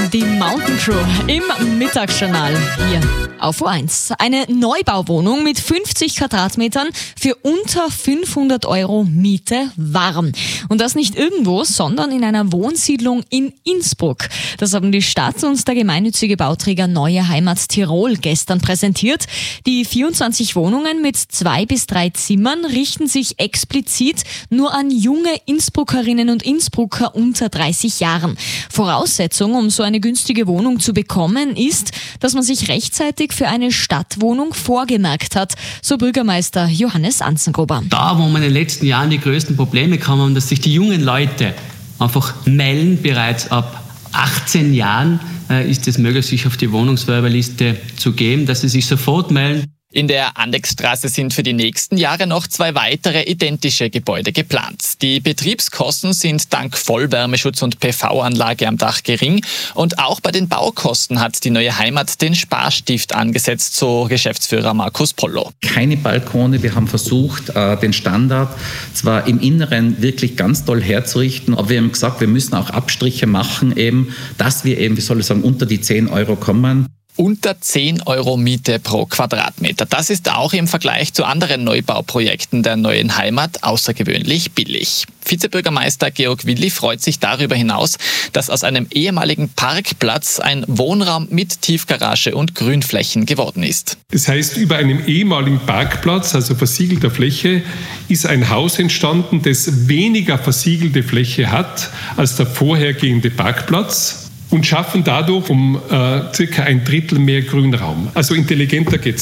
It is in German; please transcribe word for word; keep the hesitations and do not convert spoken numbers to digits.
Die Mountain Crew im Mittagsjournal hier auf O eins. Eine Neubauwohnung mit fünfzig Quadratmetern für unter fünfhundert Euro Miete warm. Und das nicht irgendwo, sondern in einer Wohnsiedlung in Innsbruck. Das haben die Stadt und der gemeinnützige Bauträger Neue Heimat Tirol gestern präsentiert. Die vierundzwanzig Wohnungen mit zwei bis drei Zimmern richten sich explizit nur an junge Innsbruckerinnen und Innsbrucker unter dreißig Jahren. Voraussetzung, um so eine günstige Wohnung zu bekommen, ist, dass man sich rechtzeitig für eine Stadtwohnung vorgemerkt hat, so Bürgermeister Johannes Anzengruber. Da, wo wir in den letzten Jahren die größten Probleme kamen, dass sich die jungen Leute einfach melden, bereits ab achtzehn Jahren äh, ist es möglich, sich auf die Wohnungswerberliste zu geben, dass sie sich sofort melden. In der Andechstraße sind für die nächsten Jahre noch zwei weitere identische Gebäude geplant. Die Betriebskosten sind dank Vollwärmeschutz und P V-Anlage am Dach gering. Und auch bei den Baukosten hat die Neue Heimat den Sparstift angesetzt, so Geschäftsführer Markus Pollo. Keine Balkone. Wir haben versucht, den Standard zwar im Inneren wirklich ganz toll herzurichten, aber wir haben gesagt, wir müssen auch Abstriche machen, eben, dass wir eben, wie soll ich sagen, unter die zehn Euro kommen. Unter zehn Euro Miete pro Quadratmeter. Das ist auch im Vergleich zu anderen Neubauprojekten der Neuen Heimat außergewöhnlich billig. Vizebürgermeister Georg Willi freut sich darüber hinaus, dass aus einem ehemaligen Parkplatz ein Wohnraum mit Tiefgarage und Grünflächen geworden ist. Das heißt, über einem ehemaligen Parkplatz, also versiegelter Fläche, ist ein Haus entstanden, das weniger versiegelte Fläche hat als der vorhergehende Parkplatz. Und schaffen dadurch um äh, circa ein Drittel mehr Grünraum. Also intelligenter geht's